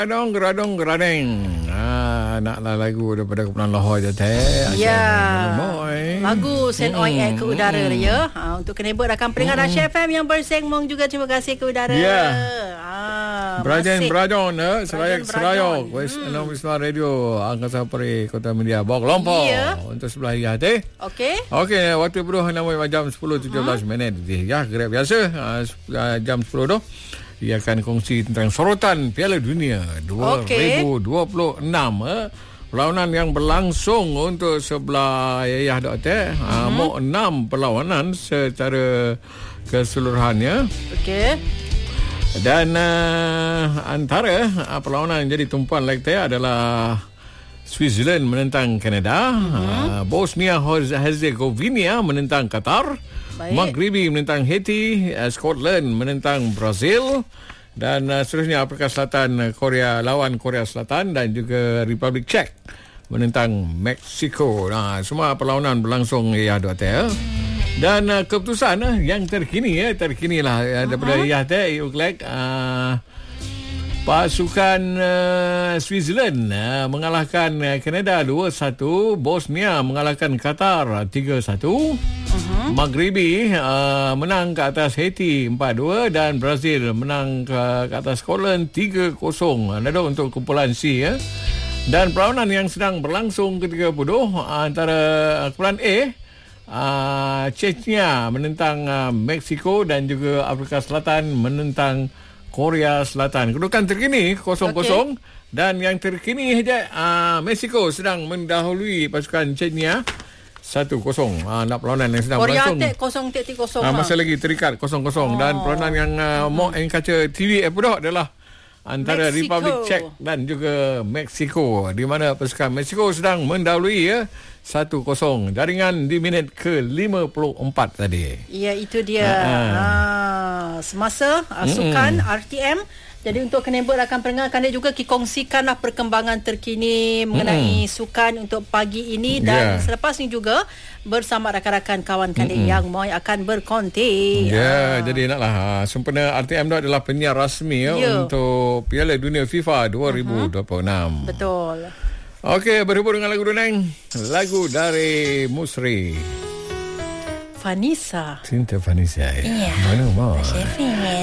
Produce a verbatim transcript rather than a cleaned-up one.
Geradong, geradong, geradeng. Ah, naklah lagu daripada Kepulauan Lahore je teh. Ya. Lagu Send Oi Air ke udara hmm. ya. Ha, untuk kenebut rakan pendengar Rush F M yang bersengmong juga terima kasih ke udara. Ya. Ah, Brajan Brajon eh Serayak Serayok West hmm. enam Wisma Radio Angkasa Peri Kota Media Bawak Lompong ya. Untuk sebelah ya teh. Okey. Okey, waktu beruh nama jam sepuluh tujuh belas hmm. minit ya, gerak biasa uh, jam sepuluh tu. Ia akan kongsi tentang sorotan Piala Dunia dua ribu dua puluh enam okay. eh. Perlawanan yang berlangsung untuk sebelah Yayah Doktor. Mm-hmm. Uh, mau enam perlawanan secara keseluruhannya. Okey. Dan uh, antara uh, perlawanan yang jadi tumpuan like adalah Switzerland menentang Kanada, mm-hmm. uh, Bosnia Herzegovina menentang Qatar, Baik. Maghribi menentang Haiti, uh, Scotland menentang Brazil, dan uh, seterusnya Afrika Selatan, Korea lawan Korea Selatan, dan juga Republik Czech menentang Mexico. Nah, semua perlawanan berlangsung ya dua teh. Dan uh, keputusan uh, yang terkini ya, terkinilah uh, daripada uh-huh. ya teh Uklek uh, pasukan uh, Switzerland uh, mengalahkan uh, Kanada dua satu, Bosnia mengalahkan Qatar tiga satu, uh-huh. Maghribi uh, menang ke atas Haiti empat dua, dan Brazil menang ke, ke atas Scotland tiga kosong. Ada untuk kumpulan C ya. Dan perlawanan yang sedang berlangsung ketika puluh antara kumpulan A, uh, Chechnya menentang uh, Mexico, dan juga Afrika Selatan menentang Korea Selatan. Kedudukan terkini kosong kosong, okay. Dan yang terkini saja uh, Mexico sedang mendahului pasukan Chechnya satu kosong. Uh, nak perlawanan yang sedang Korea berlangsung. Korea tek kosong tek kosong. Uh, masih lagi terikat kosong kosong, oh. Dan perlawanan yang uh, hmm. mau yang kaca T V episode adalah antara Mexico. Republik Czech dan juga Mexico, di mana pasukan Mexico sedang mendahului ya satu kosong. Jaringan di minit ke lima puluh empat tadi. Ya, itu dia. Ha, semasa uh, sukan R T M. Jadi untuk kenebut rakan pendengar, Kanda juga kongsikanlah perkembangan terkini mengenai mm-hmm. sukan untuk pagi ini, dan yeah. selepas ini juga bersama rakan-rakan kawan Kanda mm-hmm. yang mau akan berkonti. Ya, yeah, ah. jadi naklah sempena R T M dah adalah penyiar rasmi ya yeah. untuk Piala Dunia FIFA dua ribu dua puluh enam. Uh-huh. Betul. Okey, berhubung dengan lagu Duneng, lagu dari Musri. Vanessa. Cinta Vanessa ya. Yeah. Mana mau?